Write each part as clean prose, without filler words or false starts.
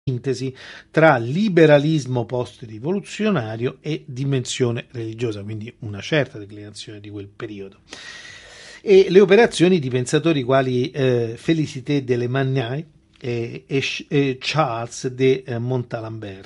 sintesi tra liberalismo post-rivoluzionario e dimensione religiosa, quindi una certa declinazione di quel periodo. E le operazioni di pensatori quali Félicité de Lamartine e Charles de Montalembert.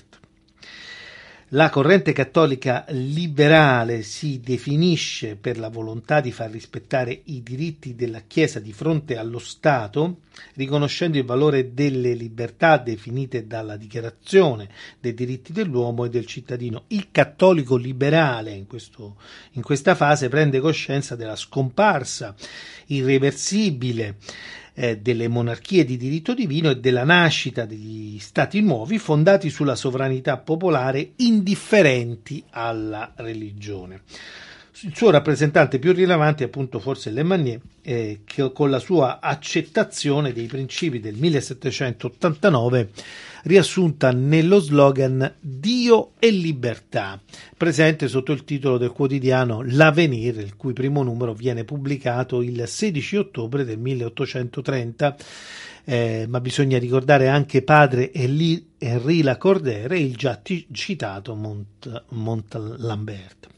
La corrente cattolica liberale si definisce per la volontà di far rispettare i diritti della Chiesa di fronte allo Stato, riconoscendo il valore delle libertà definite dalla Dichiarazione dei diritti dell'uomo e del cittadino. Il cattolico liberale in questa fase prende coscienza della scomparsa irreversibile delle monarchie di diritto divino e della nascita degli stati nuovi fondati sulla sovranità popolare indifferenti alla religione. Il suo rappresentante più rilevante è appunto forse Lamartine, che con la sua accettazione dei principi del 1789 riassunta nello slogan Dio e libertà, presente sotto il titolo del quotidiano L'Avenir, il cui primo numero viene pubblicato il 16 ottobre del 1830, ma bisogna ricordare anche padre Henri Lacordaire e il già citato Montalembert.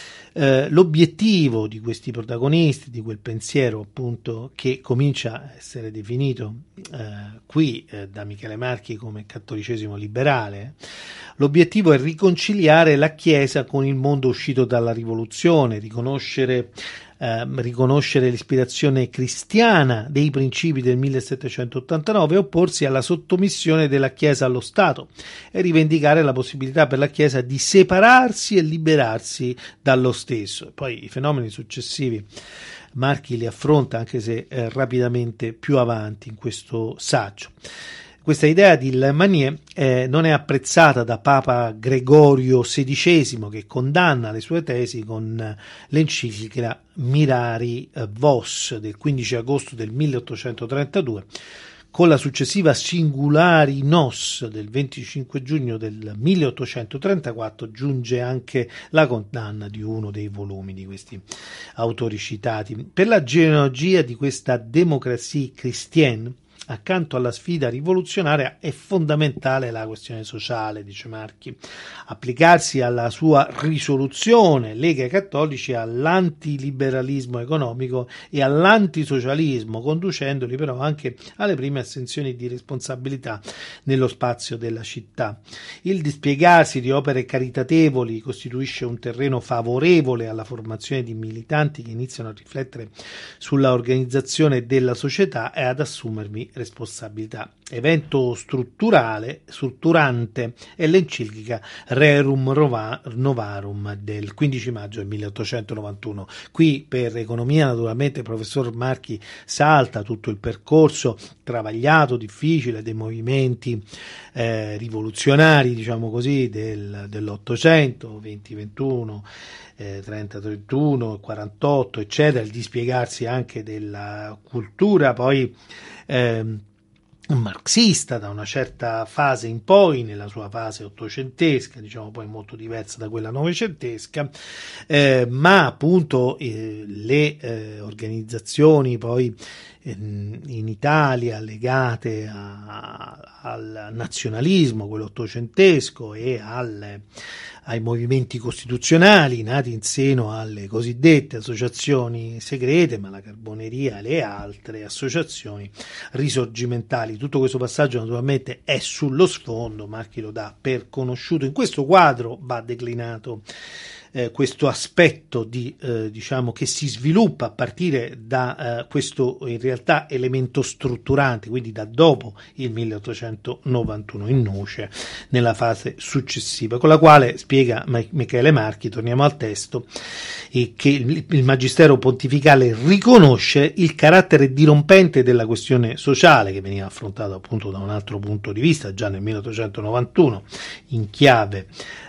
L'obiettivo di questi protagonisti, di quel pensiero appunto che comincia a essere definito qui da Michele Marchi come cattolicesimo liberale, l'obiettivo è riconciliare la Chiesa con il mondo uscito dalla rivoluzione, riconoscere l'ispirazione cristiana dei principi del 1789 e opporsi alla sottomissione della Chiesa allo Stato e rivendicare la possibilità per la Chiesa di separarsi e liberarsi dallo stesso. Poi i fenomeni successivi Marchi li affronta, anche se rapidamente più avanti in questo saggio. Questa idea di Lamartine non è apprezzata da Papa Gregorio XVI, che condanna le sue tesi con l'enciclica Mirari Vos del 15 agosto del 1832. Con la successiva Singulari Nos del 25 giugno del 1834 giunge anche la condanna di uno dei volumi di questi autori citati. Per la genealogia di questa démocratie chrétienne, accanto alla sfida rivoluzionaria, è fondamentale la questione sociale, dice Marchi. Applicarsi alla sua risoluzione lega i cattolici all'antiliberalismo economico e all'antisocialismo, conducendoli però anche alle prime assunzioni di responsabilità nello spazio della città. Il dispiegarsi di opere caritatevoli costituisce un terreno favorevole alla formazione di militanti che iniziano a riflettere sulla organizzazione della società e ad assumervi responsabilità. Evento strutturante è l'enciclica Rerum Novarum del 15 maggio del 1891. Qui per economia naturalmente il professor Marchi salta tutto il percorso travagliato, difficile dei movimenti rivoluzionari, diciamo così, dell'Ottocento, 20-21, 30-31, 48, eccetera, il dispiegarsi anche della cultura poi marxista da una certa fase in poi, nella sua fase ottocentesca, diciamo poi molto diversa da quella novecentesca, ma appunto le organizzazioni poi in Italia legate al nazionalismo, quello ottocentesco, e ai movimenti costituzionali nati in seno alle cosiddette associazioni segrete, ma la Carboneria e le altre associazioni risorgimentali. Tutto questo passaggio naturalmente è sullo sfondo, Marchi lo dà per conosciuto. In questo quadro va declinato questo aspetto diciamo che si sviluppa a partire da questo in realtà elemento strutturante, quindi da dopo il 1891 in nuce nella fase successiva, con la quale spiega Michele Marchi, torniamo al testo, che il magistero pontificale riconosce il carattere dirompente della questione sociale, che veniva affrontato appunto da un altro punto di vista già nel 1891 in chiave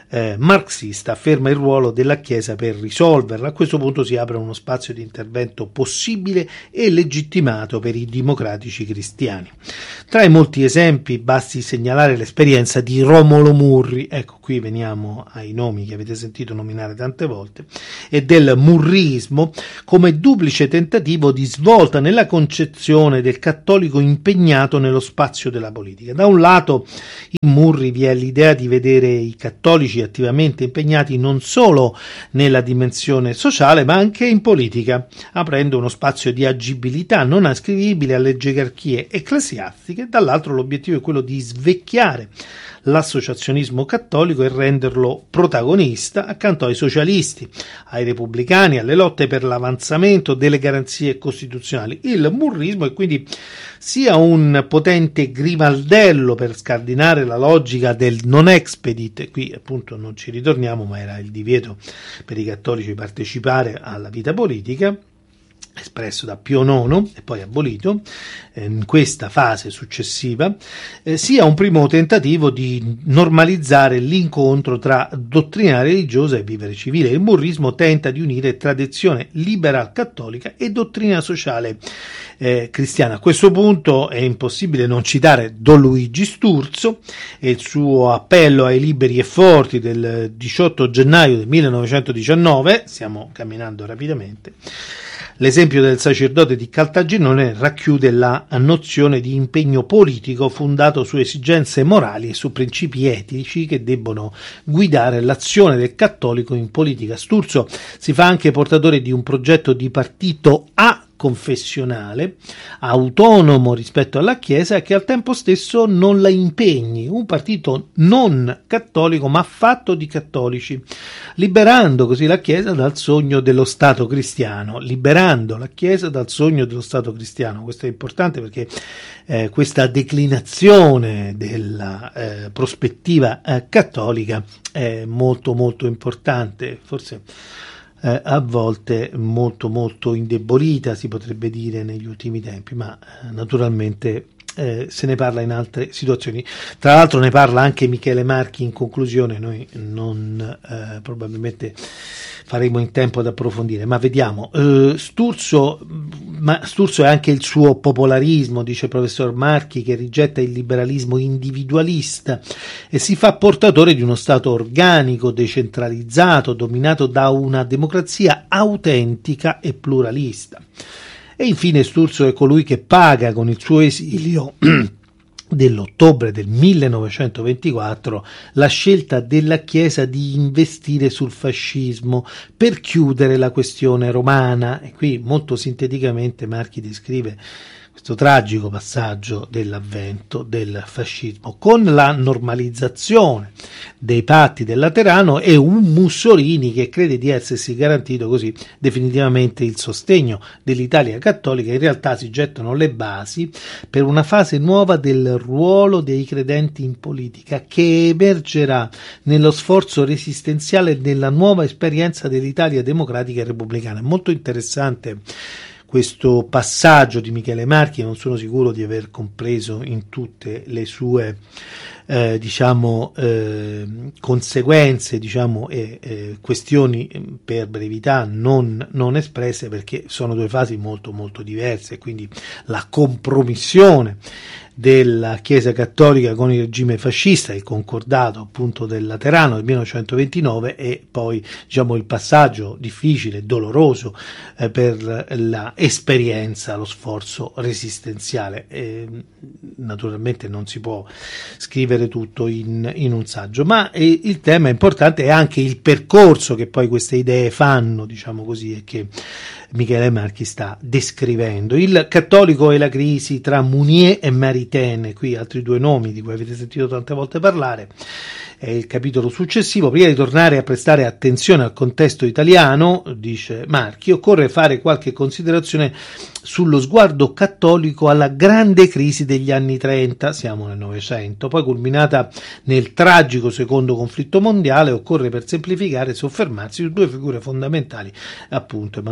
marxista afferma il ruolo della Chiesa per risolverla. A questo punto si apre uno spazio di intervento possibile e legittimato per i democratici cristiani. Tra i molti esempi basti segnalare l'esperienza di Romolo Murri, ecco qui veniamo ai nomi che avete sentito nominare tante volte, e del murrismo come duplice tentativo di svolta nella concezione del cattolico impegnato nello spazio della politica. Da un lato in Murri vi è l'idea di vedere i cattolici attivamente impegnati non solo nella dimensione sociale ma anche in politica, aprendo uno spazio di agibilità non ascrivibile alle gerarchie ecclesiastiche. Dall'altro l'obiettivo è quello di svecchiare l'associazionismo cattolico e renderlo protagonista accanto ai socialisti, ai repubblicani, alle lotte per l'avanzamento delle garanzie costituzionali. Il murrismo è quindi sia un potente grimaldello per scardinare la logica del non expedit, qui appunto non ci ritorniamo, ma era il divieto per i cattolici di partecipare alla vita politica, espresso da Pio IX e poi abolito in questa fase successiva, sia un primo tentativo di normalizzare l'incontro tra dottrina religiosa e vivere civile. Il murrismo tenta di unire tradizione liberal cattolica e dottrina sociale cristiana. A questo punto è impossibile non citare Don Luigi Sturzo e il suo appello ai liberi e forti del 18 gennaio del 1919, stiamo camminando rapidamente. L'esempio del sacerdote di Caltagirone racchiude la nozione di impegno politico fondato su esigenze morali e su principi etici che debbono guidare l'azione del cattolico in politica. Sturzo si fa anche portatore di un progetto di partito confessionale, autonomo rispetto alla Chiesa e che al tempo stesso non la impegni, un partito non cattolico ma fatto di cattolici, liberando così la Chiesa dal sogno dello Stato cristiano, liberando la Chiesa dal sogno dello Stato cristiano. Questo è importante perché questa declinazione della prospettiva cattolica è molto molto importante, forse a volte molto indebolita, si potrebbe dire, negli ultimi tempi, ma naturalmente se ne parla in altre situazioni. Tra l'altro ne parla anche Michele Marchi in conclusione, noi non probabilmente faremo in tempo ad approfondire, ma vediamo. Sturzo è anche il suo popolarismo, dice il professor Marchi, che rigetta il liberalismo individualista e si fa portatore di uno Stato organico, decentralizzato, dominato da una democrazia autentica e pluralista. E infine Sturzo è colui che paga con il suo esilio dell'ottobre del 1924 la scelta della Chiesa di investire sul fascismo per chiudere la questione romana. E qui molto sinteticamente Marchi descrive questo tragico passaggio dell'avvento del fascismo con la normalizzazione dei patti del Laterano e un Mussolini che crede di essersi garantito così definitivamente il sostegno dell'Italia cattolica. In realtà si gettano le basi per una fase nuova del ruolo dei credenti in politica che emergerà nello sforzo resistenziale della nuova esperienza dell'Italia democratica e repubblicana. È molto interessante questo passaggio di Michele Marchi, non sono sicuro di aver compreso in tutte le sue conseguenze e questioni per brevità non espresse, perché sono due fasi molto diverse, quindi la compromissione della Chiesa Cattolica con il regime fascista, il concordato appunto del Laterano del 1929 e poi il passaggio difficile e doloroso per la esperienza, lo sforzo resistenziale. Naturalmente non si può scrivere tutto in un saggio, ma il tema importante è anche il percorso che poi queste idee fanno, e che Michele Marchi sta descrivendo. Il cattolico e la crisi tra Mounier e Maritain, qui altri due nomi di cui avete sentito tante volte parlare, è il capitolo successivo. Prima di tornare a prestare attenzione al contesto italiano, dice Marchi, occorre fare qualche considerazione sullo sguardo cattolico alla grande crisi degli anni 30, siamo nel Novecento, poi culminata nel tragico secondo conflitto mondiale. Occorre, per semplificare, soffermarsi su due figure fondamentali, appunto Emmanuel Mounier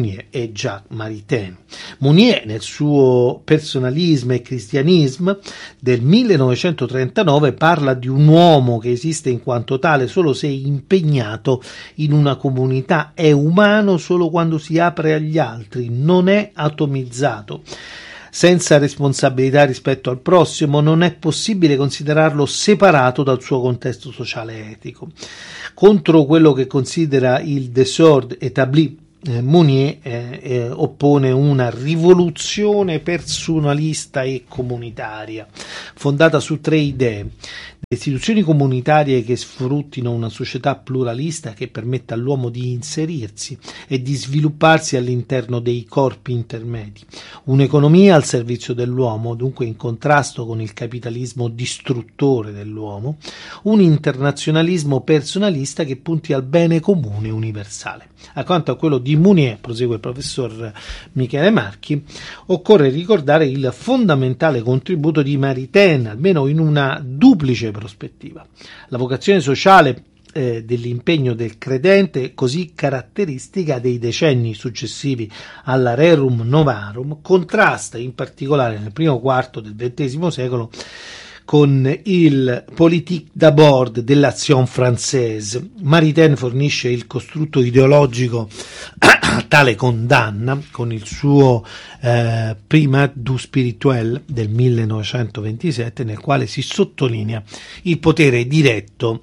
Mounier e Jacques Maritain. Mounier, nel suo Personnalisme e Cristianisme del 1939, parla di un uomo che esiste in quanto tale solo se è impegnato in una comunità, è umano solo quando si apre agli altri, non è atomizzato. Senza responsabilità rispetto al prossimo non è possibile considerarlo separato dal suo contesto sociale e etico. Contro quello che considera il désordre établi, Mounier oppone una rivoluzione personalista e comunitaria, fondata su 3 idee: le istituzioni comunitarie che sfruttino una società pluralista che permetta all'uomo di inserirsi e di svilupparsi all'interno dei corpi intermedi, un'economia al servizio dell'uomo, dunque in contrasto con il capitalismo distruttore dell'uomo, un internazionalismo personalista che punti al bene comune universale. Accanto a quello di Mounier, prosegue il professor Michele Marchi, occorre ricordare il fondamentale contributo di Maritain, almeno in una duplice prospettiva. La vocazione sociale dell'impegno del credente, così caratteristica dei decenni successivi alla Rerum Novarum, contrasta in particolare nel primo quarto del XX secolo con il politique d'abord dell'action française. Maritain fornisce il costrutto ideologico a tale condanna con il suo Primat du spirituel del 1927, nel quale si sottolinea il potere diretto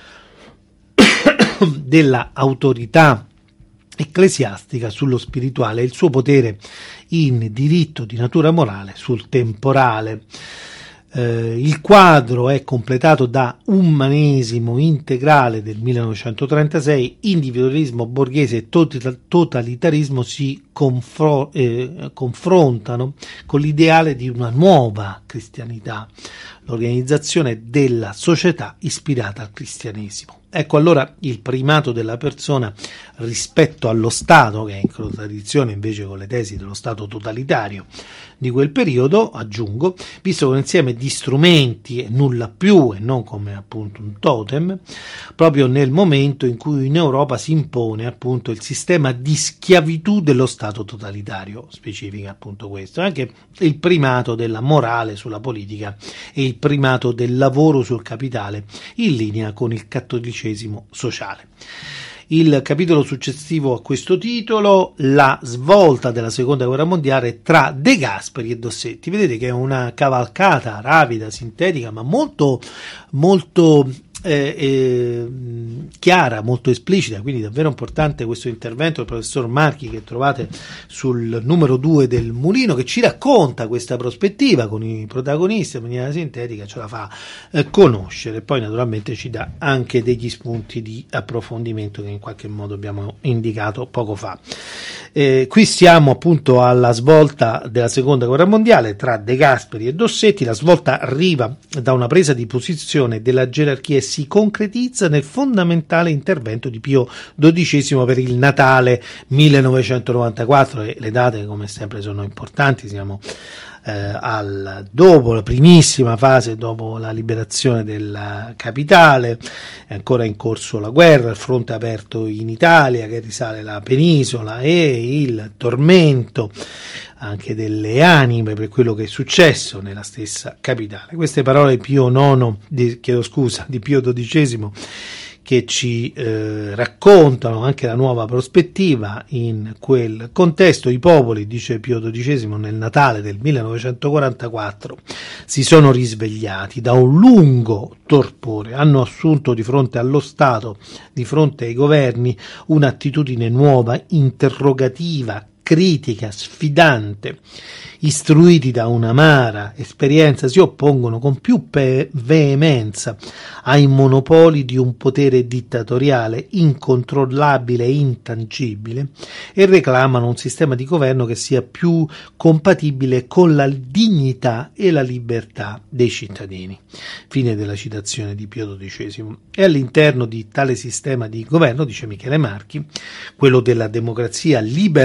della autorità ecclesiastica sullo spirituale e il suo potere in diritto di natura morale sul temporale. Il quadro è completato da Umanesimo integrale del 1936, individualismo borghese e totalitarismo si confrontano con l'ideale di una nuova cristianità, l'organizzazione della società ispirata al cristianesimo. Ecco allora il primato della persona rispetto allo Stato, che è in contraddizione invece con le tesi dello Stato totalitario di quel periodo, aggiungo, visto un insieme di strumenti e nulla più, e non come appunto un totem, proprio nel momento in cui in Europa si impone appunto il sistema di schiavitù dello Stato totalitario, specifica appunto questo, anche il primato della morale sulla politica e il primato del lavoro sul capitale, in linea con il cattolicesimo sociale. Il capitolo successivo a questo titolo, la svolta della seconda guerra mondiale tra De Gasperi e Dossetti. Vedete che è una cavalcata rapida, sintetica, ma molto chiara, molto esplicita, quindi davvero importante questo intervento del professor Marchi, che trovate sul numero 2 del Mulino, che ci racconta questa prospettiva con i protagonisti in maniera sintetica, ce la fa conoscere, poi naturalmente ci dà anche degli spunti di approfondimento che in qualche modo abbiamo indicato poco fa. Qui siamo appunto alla svolta della seconda guerra mondiale tra De Gasperi e Dossetti. La svolta arriva da una presa di posizione della gerarchia e si concretizza nel fondamentale intervento di Pio XII per il Natale 1994, e le date come sempre sono importanti, siamo dopo la primissima fase, dopo la liberazione della capitale, è ancora in corso la guerra, il fronte aperto in Italia che risale la penisola e il tormento anche delle anime per quello che è successo nella stessa capitale. Queste parole di Pio XII che ci raccontano anche la nuova prospettiva in quel contesto. I popoli, dice Pio XII nel Natale del 1944, si sono risvegliati da un lungo torpore, hanno assunto di fronte allo Stato, di fronte ai governi, un'attitudine nuova, interrogativa, critica, sfidante. Istruiti da un'amara esperienza, si oppongono con più veemenza ai monopoli di un potere dittatoriale incontrollabile e intangibile e reclamano un sistema di governo che sia più compatibile con la dignità e la libertà dei cittadini. Fine della citazione di Pio XII. E all'interno di tale sistema di governo, dice Michele Marchi, quello della democrazia liberal costituzionale,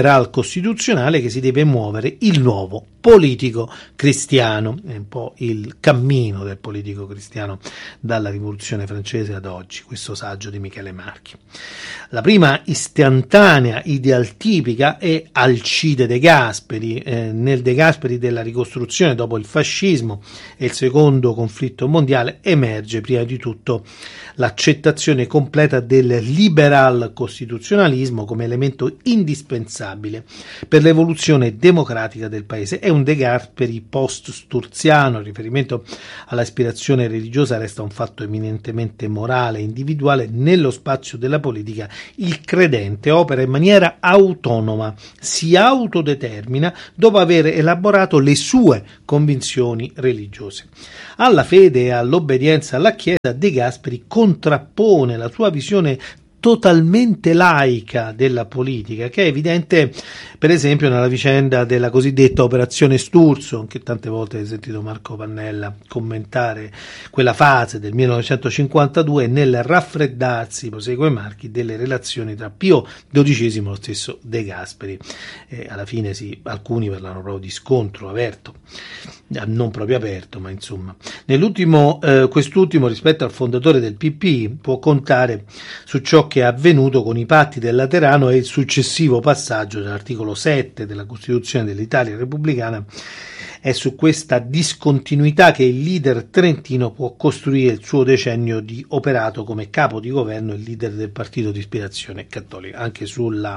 costituzionale che si deve muovere il nuovo politico cristiano. È un po' il cammino del politico cristiano dalla rivoluzione francese ad oggi, questo saggio di Michele Marchi. La prima istantanea idealtipica è Alcide De Gasperi, nel De Gasperi della ricostruzione dopo il fascismo e il secondo conflitto mondiale emerge prima di tutto l'accettazione completa del liberal costituzionalismo come elemento indispensabile per l'evoluzione democratica del paese. È un De Gasperi post-sturziano, il riferimento all'aspirazione religiosa resta un fatto eminentemente morale e individuale. Nello spazio della politica il credente opera in maniera autonoma, si autodetermina dopo aver elaborato le sue convinzioni religiose. Alla fede e all'obbedienza alla Chiesa De Gasperi contrappone la sua visione totalmente laica della politica, che è evidente per esempio nella vicenda della cosiddetta operazione Sturzo, che tante volte hai sentito Marco Pannella commentare quella fase del 1952 nel raffreddarsi, prosegue Marchi, delle relazioni tra Pio XII e lo stesso De Gasperi. Alla fine alcuni parlano proprio di scontro aperto, non proprio aperto, ma insomma. Quest'ultimo rispetto al fondatore del PP può contare su ciò che è avvenuto con i patti del Laterano e il successivo passaggio dell'articolo 7 della Costituzione dell'Italia repubblicana. È su questa discontinuità che il leader trentino può costruire il suo decennio di operato come capo di governo e leader del partito di ispirazione cattolica. Anche sulla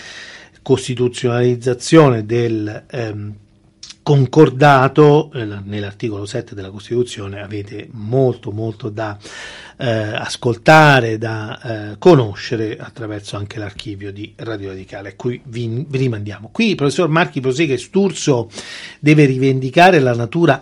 costituzionalizzazione del concordato nell'articolo 7 della Costituzione avete molto da ascoltare, da conoscere attraverso anche l'archivio di Radio Radicale, a cui vi rimandiamo. Qui il professor Marchi prosegue: Sturzo deve rivendicare la natura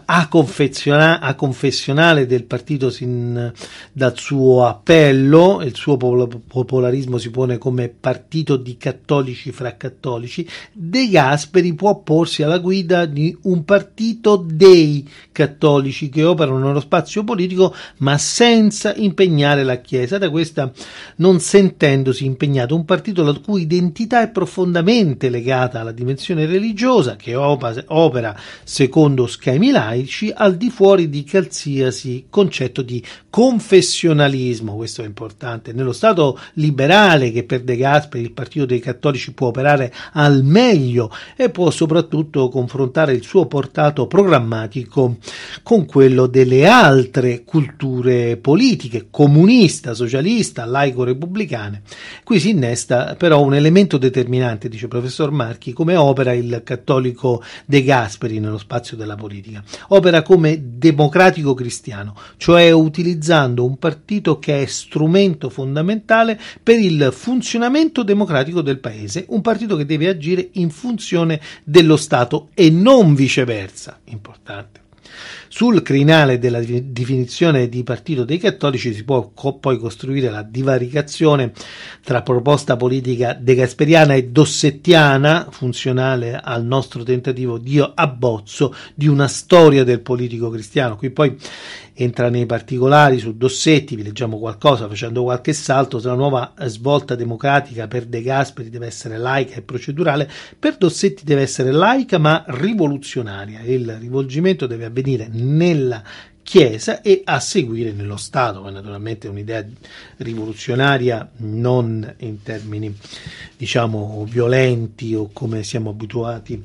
aconfessionale del partito sin dal suo appello. Il suo popolarismo si pone come partito di cattolici fra cattolici. De Gasperi può porsi alla guida di un partito dei cattolici che operano nello spazio politico ma senza impegnare la Chiesa, da questa non sentendosi impegnato, un partito la cui identità è profondamente legata alla dimensione religiosa, che opera secondo schemi laici al di fuori di qualsiasi concetto di confessionalismo. Questo è importante. Nello Stato liberale, che per De Gasperi il partito dei cattolici può operare al meglio e può soprattutto confrontare il suo portato programmatico con quello delle altre culture politiche, comunista, socialista, laico-repubblicane. Qui si innesta però un elemento determinante, dice il professor Marchi, come opera il cattolico De Gasperi nello spazio della politica. Opera come democratico cristiano, cioè utilizzando un partito che è strumento fondamentale per il funzionamento democratico del paese, un partito che deve agire in funzione dello Stato e non viceversa. Importante. Sul crinale della definizione di partito dei cattolici si può poi costruire la divaricazione tra proposta politica degasperiana e dossettiana, funzionale al nostro tentativo di abbozzo di una storia del politico cristiano. Qui poi entra nei particolari su Dossetti, vi leggiamo qualcosa facendo qualche salto. La nuova svolta democratica per De Gasperi deve essere laica e procedurale, per Dossetti deve essere laica ma rivoluzionaria. Il rivolgimento deve avvenire nella Chiesa e a seguire nello Stato, ma naturalmente un'idea rivoluzionaria non in termini diciamo violenti o come siamo abituati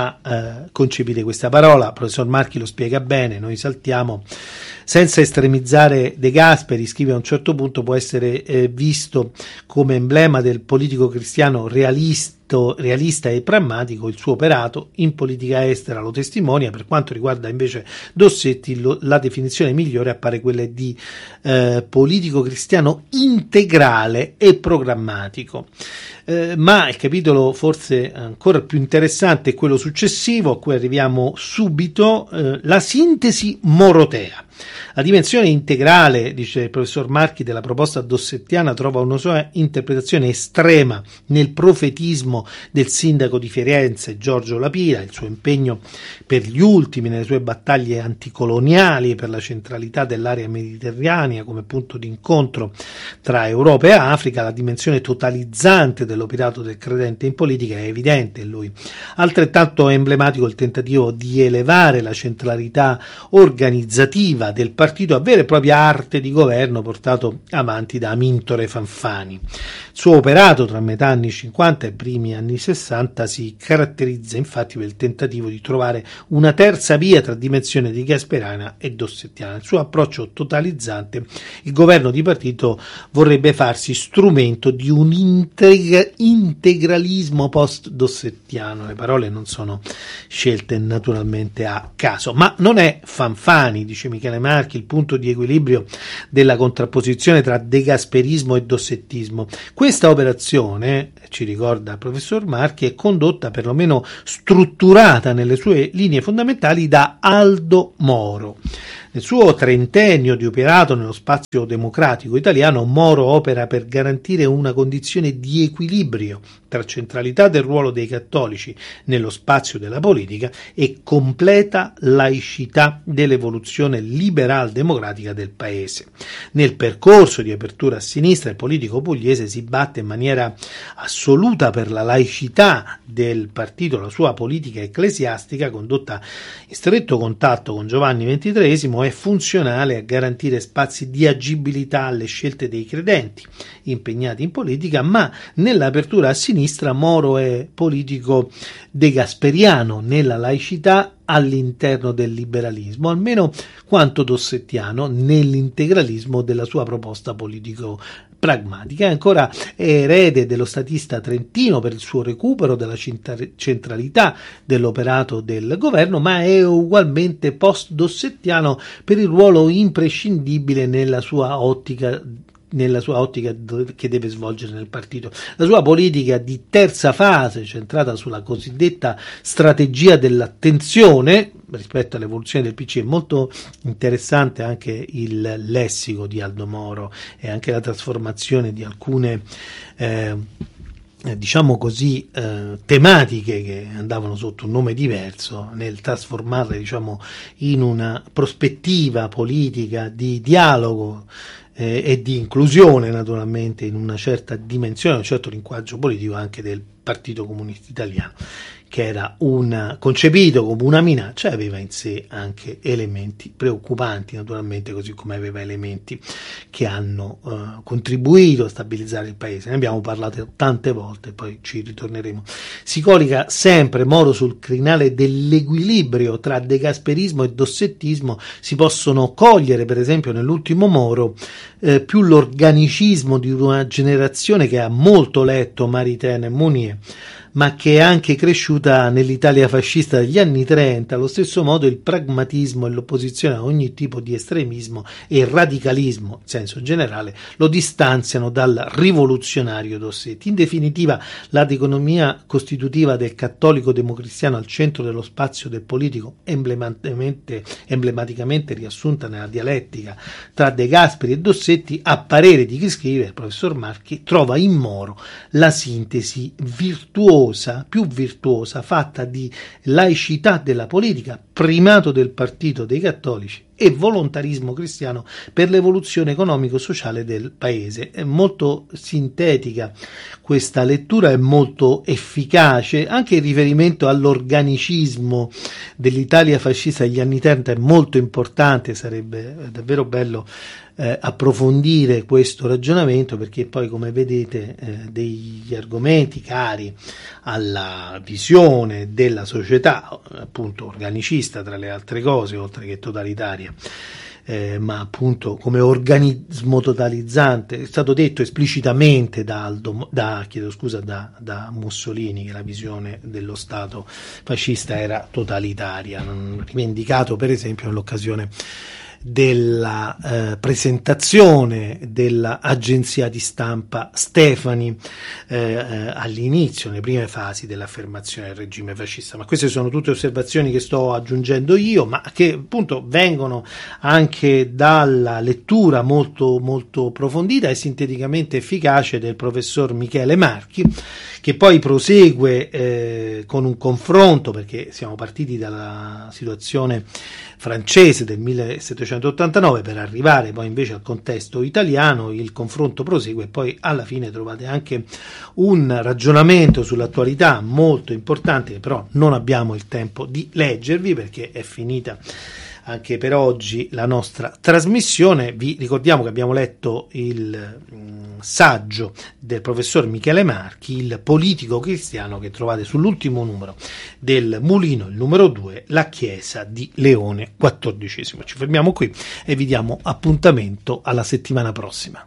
a concepire questa parola. Il professor Marchi lo spiega bene, noi saltiamo. Senza estremizzare De Gasperi, scrive a un certo punto, può essere visto come emblema del politico cristiano realista e pragmatico. Il suo operato in politica estera lo testimonia. Per quanto riguarda invece Dossetti, la definizione migliore appare quella di politico cristiano integrale e programmatico. Ma il capitolo forse ancora più interessante è quello successivo, a cui arriviamo subito, la sintesi morotea. La dimensione integrale, dice il professor Marchi, della proposta dossettiana trova una sua interpretazione estrema nel profetismo del sindaco di Firenze Giorgio La Pira, il suo impegno per gli ultimi nelle sue battaglie anticoloniali, per la centralità dell'area mediterranea come punto di incontro tra Europa e Africa. La dimensione totalizzante dell'operato del credente in politica è evidente in lui. Altrettanto emblematico il tentativo di elevare la centralità organizzativa del partito a vera e propria arte di governo portato avanti da Amintore Fanfani. Il suo operato tra metà anni 50 e primi anni 60 si caratterizza infatti per il tentativo di trovare una terza via tra dimensione di gasperiana e dossettiana. Il suo approccio totalizzante, il governo di partito vorrebbe farsi strumento di un integralismo post-dossettiano. Le parole non sono scelte naturalmente a caso, ma non è Fanfani, dice Michele Marchi, il punto di equilibrio della contrapposizione tra degasperismo e dossettismo. Questa operazione, ci ricorda il professor Marchi, è condotta, perlomeno strutturata nelle sue linee fondamentali, da Aldo Moro. Nel suo trentennio di operato nello spazio democratico italiano, Moro opera per garantire una condizione di equilibrio tra centralità del ruolo dei cattolici nello spazio della politica e completa laicità dell'evoluzione liberal-democratica del paese. Nel percorso di apertura a sinistra, il politico pugliese si batte in maniera assoluta per la laicità del partito, la sua politica ecclesiastica, condotta in stretto contatto con Giovanni XXIII, è funzionale a garantire spazi di agibilità alle scelte dei credenti impegnati in politica, ma nell'apertura a sinistra Moro è politico degasperiano nella laicità all'interno del liberalismo, almeno quanto dossettiano nell'integralismo della sua proposta politico pragmatica. È ancora erede dello statista trentino per il suo recupero della centralità dell'operato del governo, ma è ugualmente post-dossettiano per il ruolo imprescindibile nella sua ottica che deve svolgere nel partito. La sua politica di terza fase, centrata sulla cosiddetta strategia dell'attenzione rispetto all'evoluzione del PC, è molto interessante anche il lessico di Aldo Moro e anche la trasformazione di alcune diciamo così tematiche che andavano sotto un nome diverso, nel trasformarle diciamo in una prospettiva politica di dialogo e di inclusione, naturalmente in una certa dimensione, un certo linguaggio politico anche del Partito Comunista Italiano, che era concepito come una minaccia e aveva in sé anche elementi preoccupanti, naturalmente, così come aveva elementi che hanno contribuito a stabilizzare il paese. Ne abbiamo parlato tante volte, poi ci ritorneremo. Si colloca sempre Moro sul crinale dell'equilibrio tra degasperismo e dossettismo. Si possono cogliere, per esempio, nell'ultimo Moro più l'organicismo di una generazione che ha molto letto Maritain e Mounier, ma che è anche cresciuta nell'Italia fascista degli anni 30. Allo stesso modo il pragmatismo e l'opposizione a ogni tipo di estremismo e il radicalismo, in senso generale, lo distanziano dal rivoluzionario Dossetti. In definitiva, la dicotomia costitutiva del cattolico democristiano al centro dello spazio del politico, emblematicamente riassunta nella dialettica tra De Gasperi e Dossetti, a parere di chi scrive, il professor Marchi, trova in Moro la sintesi più virtuosa, fatta di laicità della politica, primato del partito dei cattolici e volontarismo cristiano per l'evoluzione economico-sociale del paese. È molto sintetica questa lettura, è molto efficace, anche il riferimento all'organicismo dell'Italia fascista degli anni 30 è molto importante. Sarebbe davvero bello approfondire questo ragionamento, perché poi, come vedete, degli argomenti cari alla visione della società, appunto organicista tra le altre cose, oltre che totalitaria, ma appunto come organismo totalizzante, è stato detto esplicitamente da Mussolini che la visione dello Stato fascista era totalitaria, rivendicato per esempio nell'occasione della presentazione dell'agenzia di stampa Stefani all'inizio, nelle prime fasi dell'affermazione del regime fascista. Ma queste sono tutte osservazioni che sto aggiungendo io, ma che appunto vengono anche dalla lettura molto molto approfondita e sinteticamente efficace del professor Michele Marchi, che poi prosegue con un confronto, perché siamo partiti dalla situazione francese del 1789 per arrivare poi invece al contesto italiano. Il confronto prosegue e poi alla fine trovate anche un ragionamento sull'attualità molto importante, che però non abbiamo il tempo di leggervi perché è finita anche per oggi la nostra trasmissione. Vi ricordiamo che abbiamo letto il saggio del professor Michele Marchi, Il politico cristiano, che trovate sull'ultimo numero del Mulino, il numero 2, La Chiesa di Leone XIV. Ci fermiamo qui e vi diamo appuntamento alla settimana prossima.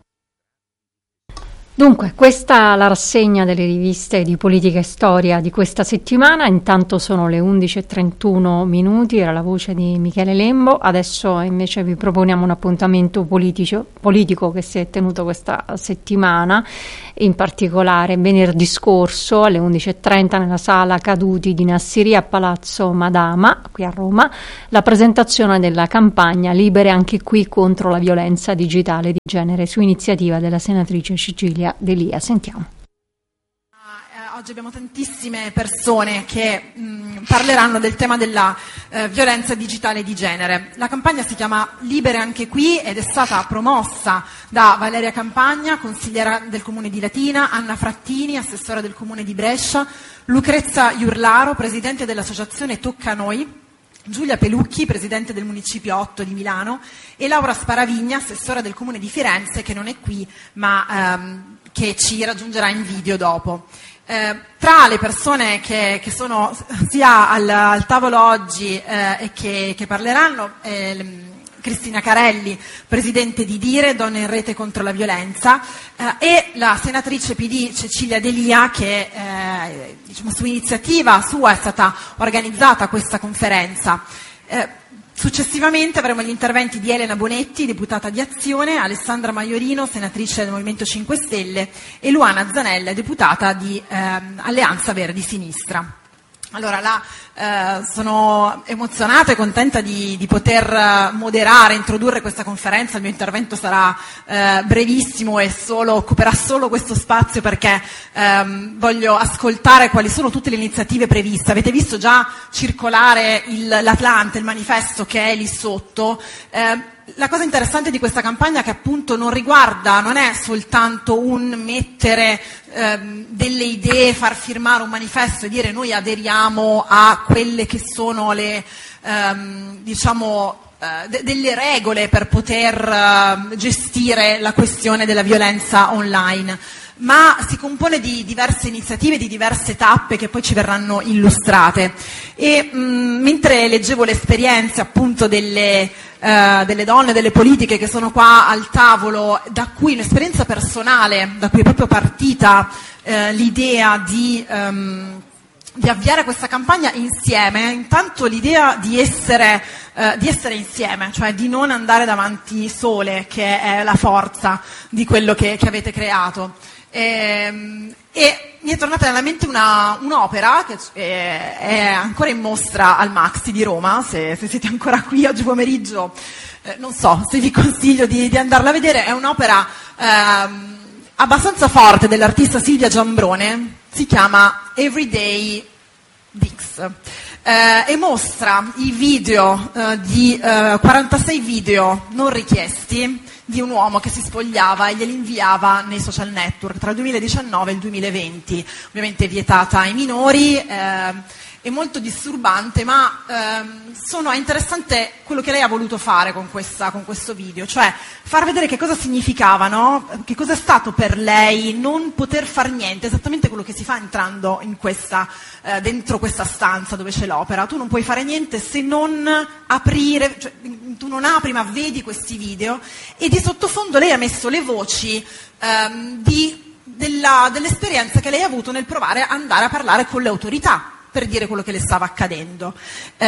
Dunque, questa è la rassegna delle riviste di politica e storia di questa settimana. Intanto sono le 11:31, era la voce di Michele Lembo. Adesso invece vi proponiamo un appuntamento politico che si è tenuto questa settimana, in particolare venerdì scorso alle 11:30 nella sala Caduti di Nassiriya a Palazzo Madama, qui a Roma, la presentazione della campagna Libere anche qui contro la violenza digitale di genere, su iniziativa della senatrice Cecilia D'Elia. Sentiamo. Oggi abbiamo tantissime persone che parleranno del tema della violenza digitale di genere. La campagna si chiama Libere anche qui ed è stata promossa da Valeria Campagna, consigliera del Comune di Latina, Anna Frattini, assessora del Comune di Brescia, Lucrezia Iurlaro, presidente dell'associazione Tocca a Noi, Giulia Pelucchi, presidente del Municipio 8 di Milano, e Laura Sparavigna, assessora del Comune di Firenze, che non è qui, ma che ci raggiungerà in video dopo. Tra le persone che sono sia al tavolo oggi e che parleranno, Cristina Carelli, presidente di Dire, Donne in Rete contro la Violenza, e la senatrice PD Cecilia D'Elia, che su iniziativa sua è stata organizzata questa conferenza. Successivamente avremo gli interventi di Elena Bonetti, deputata di Azione, Alessandra Maiorino, senatrice del Movimento 5 Stelle, e Luana Zanella, deputata di Alleanza Verdi Sinistra. Allora, sono emozionata e contenta di poter moderare, introdurre questa conferenza. Il mio intervento sarà brevissimo e occuperà solo questo spazio perché voglio ascoltare quali sono tutte le iniziative previste. Avete visto già circolare l'Atlante, il manifesto che è lì sotto. La cosa interessante di questa campagna è che appunto non è soltanto un mettere delle idee, far firmare un manifesto e dire noi aderiamo a quelle che sono le delle regole per poter gestire la questione della violenza online, ma si compone di diverse iniziative, di diverse tappe che poi ci verranno illustrate. E mentre leggevo le esperienze appunto delle donne, delle politiche che sono qua al tavolo, da cui un'esperienza personale, da cui è proprio partita l'idea di avviare questa campagna insieme, intanto l'idea di essere insieme, cioè di non andare davanti sole, che è la forza di quello che avete creato. E mi è tornata nella mente un'opera che è ancora in mostra al Maxi di Roma. Se siete ancora qui oggi pomeriggio, non so se vi consiglio di andarla a vedere. È un'opera abbastanza forte dell'artista Silvia Giambrone, si chiama Everyday Dix, e mostra i video 46 video non richiesti di un uomo che si spogliava e glieli inviava nei social network tra il 2019 e il 2020, ovviamente vietata ai minori. È molto disturbante, ma è interessante quello che lei ha voluto fare con questo video, cioè far vedere che cosa significava, no? Che cosa è stato per lei non poter far niente, esattamente quello che si fa entrando in dentro questa stanza dove c'è l'opera. Tu non puoi fare niente se non aprire, cioè, tu non apri ma vedi questi video, e di sottofondo lei ha messo le voci dell'esperienza che lei ha avuto nel provare ad andare a parlare con le autorità, per dire quello che le stava accadendo. Ed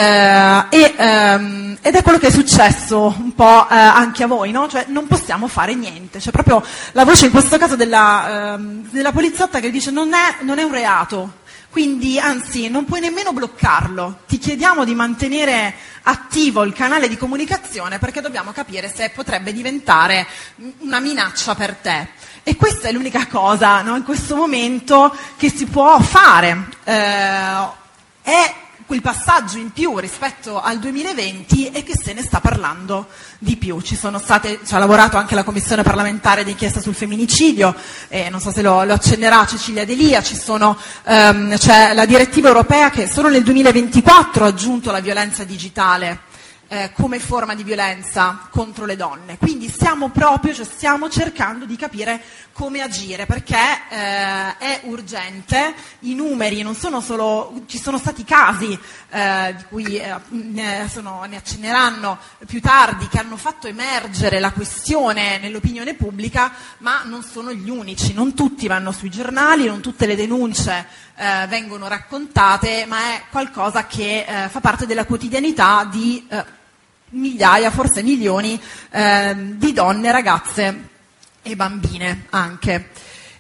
è quello che è successo un po' anche a voi, no? Cioè non possiamo fare niente, c'è proprio la voce in questo caso della poliziotta che dice non è un reato, quindi anzi non puoi nemmeno bloccarlo, ti chiediamo di mantenere attivo il canale di comunicazione perché dobbiamo capire se potrebbe diventare una minaccia per te. E questa è l'unica cosa, no, in questo momento che si può fare. È quel passaggio in più rispetto al 2020 e che se ne sta parlando di più. Ci ha lavorato anche la commissione parlamentare d'inchiesta sul femminicidio, non so se lo accennerà Cecilia D'Elia, c'è la direttiva europea che solo nel 2024 ha aggiunto la violenza digitale come forma di violenza contro le donne. Quindi stiamo cercando di capire come agire, perché è urgente. I numeri non sono solo, ci sono stati casi di cui ne accenneranno più tardi, che hanno fatto emergere la questione nell'opinione pubblica, ma non sono gli unici, non tutti vanno sui giornali, non tutte le denunce vengono raccontate, ma è qualcosa che fa parte della quotidianità di migliaia, forse milioni di donne, ragazze e bambine anche.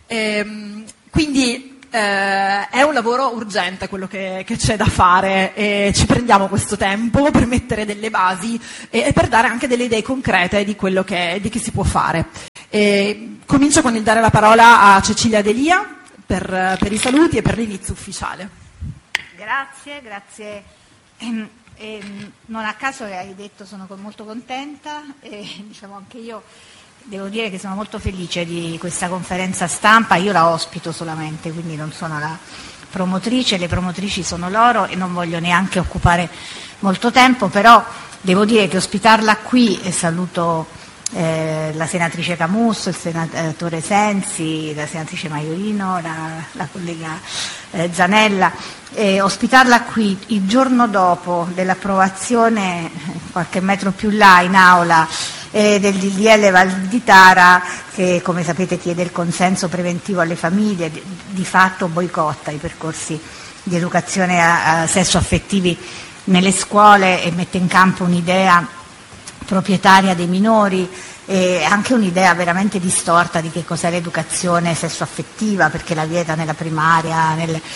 Quindi è un lavoro urgente quello che c'è da fare e ci prendiamo questo tempo per mettere delle basi e per dare anche delle idee concrete di quello di che si può fare. Comincio con il dare la parola a Cecilia D'Elia per i saluti e per l'inizio ufficiale. Grazie. Non a caso che hai detto sono molto contenta e diciamo anche io devo dire che sono molto felice di questa conferenza stampa. Io la ospito solamente, quindi non sono la promotrice, le promotrici sono loro e non voglio neanche occupare molto tempo, però devo dire che ospitarla qui, e saluto la senatrice Camusso, il senatore Sensi, la senatrice Maiorino, la collega Zanella, ospitarla qui il giorno dopo dell'approvazione, qualche metro più là in aula, del DDL Val di Tara, che come sapete chiede il consenso preventivo alle famiglie, di fatto boicotta i percorsi di educazione a sesso-affettivi nelle scuole e mette in campo un'idea proprietaria dei minori e anche un'idea veramente distorta di che cos'è l'educazione sessuaffettiva, perché la vieta nella primaria,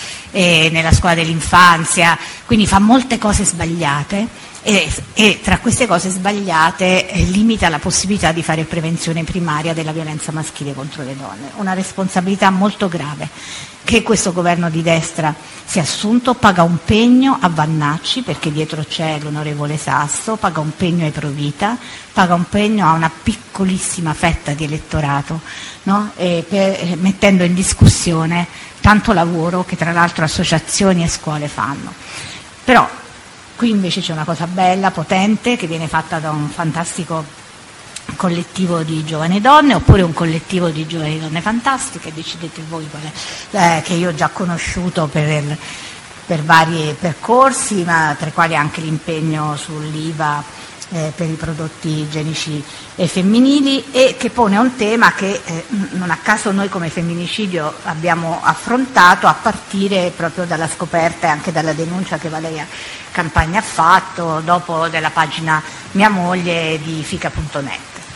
nella scuola dell'infanzia, quindi fa molte cose sbagliate e tra queste cose sbagliate limita la possibilità di fare prevenzione primaria della violenza maschile contro le donne. Una responsabilità molto grave che questo governo di destra si è assunto, paga un pegno a Vannacci, perché dietro c'è l'onorevole Sasso, paga un pegno ai Provita, paga un pegno a una piccolissima fetta di elettorato, no? Mettendo in discussione tanto lavoro che tra l'altro associazioni e scuole fanno. Però qui invece c'è una cosa bella, potente, che viene fatta da un fantastico collettivo di giovani donne, oppure un collettivo di giovani donne fantastiche, decidete voi quale, che io ho già conosciuto per vari percorsi, ma tra i quali anche l'impegno sull'IVA per i prodotti igienici e femminili, e che pone un tema che non a caso noi come femminicidio abbiamo affrontato a partire proprio dalla scoperta e anche dalla denuncia che Valeria Campagna ha fatto dopo della pagina Mia moglie di fica.net.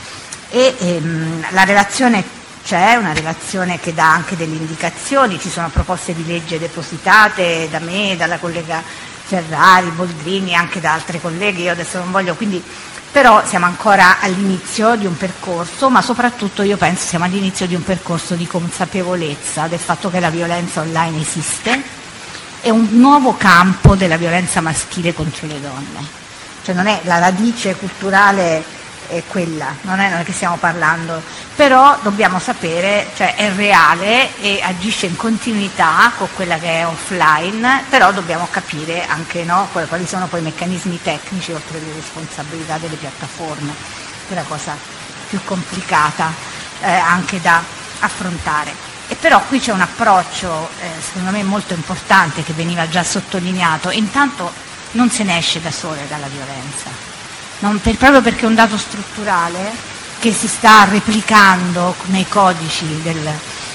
La relazione c'è, una relazione che dà anche delle indicazioni, ci sono proposte di legge depositate da me, dalla collega Ferrari, Boldrini, anche da altri colleghi, io adesso non voglio, quindi però siamo ancora all'inizio di un percorso, ma soprattutto io penso siamo all'inizio di un percorso di consapevolezza del fatto che la violenza online esiste, è un nuovo campo della violenza maschile contro le donne, cioè non è la radice culturale è quella, non è che stiamo parlando, però dobbiamo sapere, cioè è reale e agisce in continuità con quella che è offline, però dobbiamo capire anche quali sono poi i meccanismi tecnici oltre alle responsabilità delle piattaforme, che è la cosa più complicata anche da affrontare. E però qui c'è un approccio secondo me molto importante che veniva già sottolineato. Intanto non se ne esce da sole dalla violenza, proprio perché è un dato strutturale che si sta replicando nei codici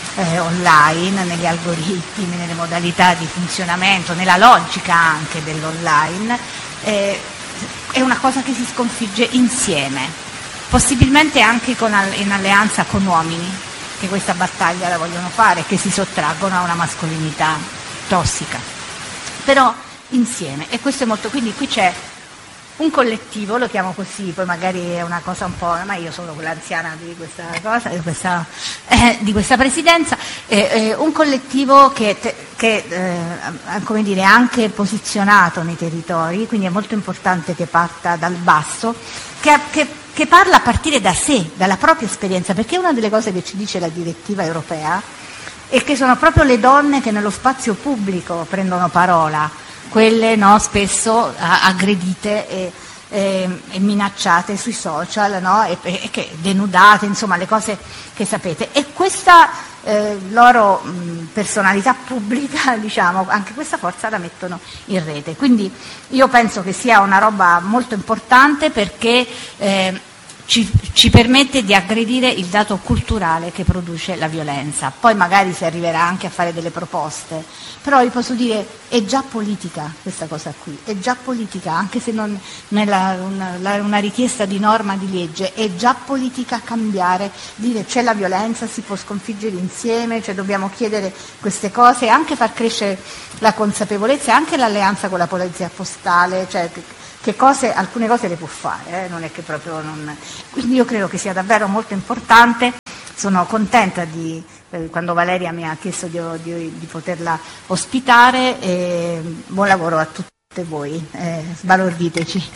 online, negli algoritmi, nelle modalità di funzionamento, nella logica anche dell'online, è una cosa che si sconfigge insieme, possibilmente anche in alleanza con uomini che questa battaglia la vogliono fare, che si sottraggono a una mascolinità tossica, però insieme. E questo è molto, quindi qui c'è un collettivo, lo chiamo così, poi magari è una cosa un po', ma io sono quella anziana di questa cosa, di questa presidenza, un collettivo che come dire, è anche posizionato nei territori, quindi è molto importante che parta dal basso, che parla a partire da sé, dalla propria esperienza, perché una delle cose che ci dice la direttiva europea è che sono proprio le donne che nello spazio pubblico prendono parola, quelle spesso aggredite e minacciate sui social, e che denudate, insomma le cose che sapete. E questa loro personalità pubblica, diciamo, anche questa forza la mettono in rete. Quindi io penso che sia una roba molto importante, perché ci permette di aggredire il dato culturale che produce la violenza. Poi magari si arriverà anche a fare delle proposte, però vi posso dire è già politica questa cosa qui, è già politica, anche se non è una richiesta di norma di legge, è già politica cambiare, dire c'è la violenza, si può sconfiggere insieme, cioè dobbiamo chiedere queste cose e anche far crescere la consapevolezza e anche l'alleanza con la polizia postale, cioè alcune cose le può fare, non è che proprio non. Quindi io credo che sia davvero molto importante. Sono contenta quando Valeria mi ha chiesto di poterla ospitare, e buon lavoro a tutte voi, sbalorditeci.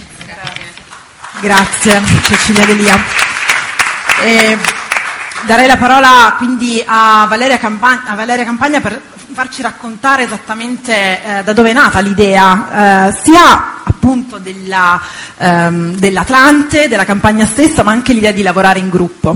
Grazie Cecilia Delia. Darei la parola quindi a Valeria Campagna per farci raccontare esattamente da dove è nata l'idea, sia appunto dell'Atlante, della campagna stessa, ma anche l'idea di lavorare in gruppo.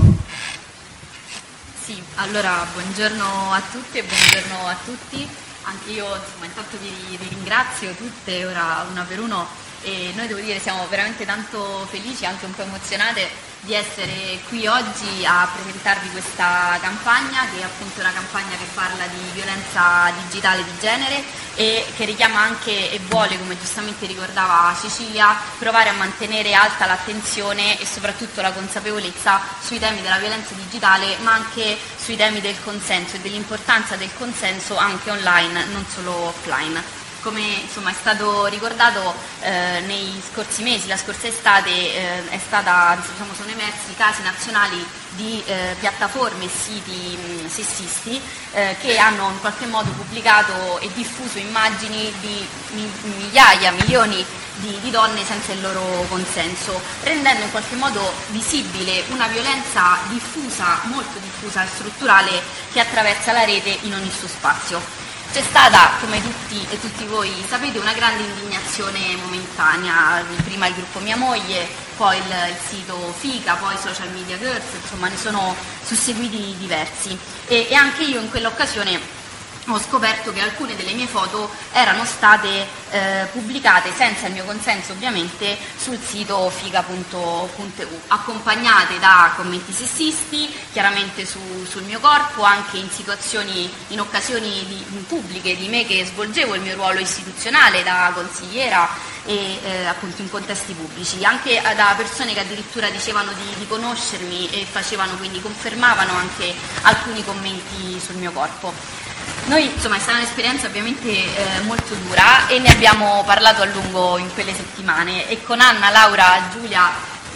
Sì, allora buongiorno a tutti e buongiorno a tutti. Anche io intanto vi ringrazio tutte, ora una per uno, e noi devo dire siamo veramente tanto felici, anche un po' emozionate di essere qui oggi a presentarvi questa campagna, che è appunto una campagna che parla di violenza digitale di genere e che richiama anche e vuole, come giustamente ricordava Cecilia, provare a mantenere alta l'attenzione e soprattutto la consapevolezza sui temi della violenza digitale, ma anche sui temi del consenso e dell'importanza del consenso anche online, non solo offline. Come insomma è stato ricordato nei scorsi mesi, la scorsa estate, sono emersi casi nazionali di piattaforme e siti sessisti che hanno in qualche modo pubblicato e diffuso immagini di migliaia, milioni di donne senza il loro consenso, rendendo in qualche modo visibile una violenza diffusa, molto diffusa e strutturale, che attraversa la rete in ogni suo spazio. C'è stata, come tutti voi sapete, una grande indignazione momentanea, prima il gruppo Mia Moglie, poi il sito Fica, poi Social Media Girls, insomma ne sono susseguiti diversi e anche io in quell'occasione ho scoperto che alcune delle mie foto erano state pubblicate senza il mio consenso, ovviamente, sul sito figa.eu, accompagnate da commenti sessisti, chiaramente sul mio corpo, anche in occasioni pubbliche di me che svolgevo il mio ruolo istituzionale da consigliera e appunto in contesti pubblici, anche da persone che addirittura dicevano di conoscermi e quindi confermavano anche alcuni commenti sul mio corpo. Noi, insomma, è stata un'esperienza ovviamente molto dura e ne abbiamo parlato a lungo in quelle settimane, e con Anna, Laura, Giulia